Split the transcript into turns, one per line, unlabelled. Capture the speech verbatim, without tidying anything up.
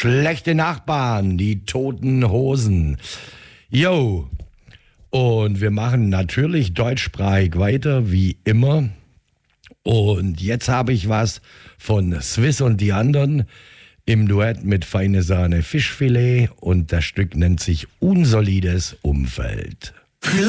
Schlechte Nachbarn, die Toten Hosen. Yo, und wir machen natürlich deutschsprachig weiter, wie immer. Und jetzt habe ich was von Swiss und die anderen im Duett mit Feine Sahne Fischfilet und das Stück nennt sich Unsolides Umfeld.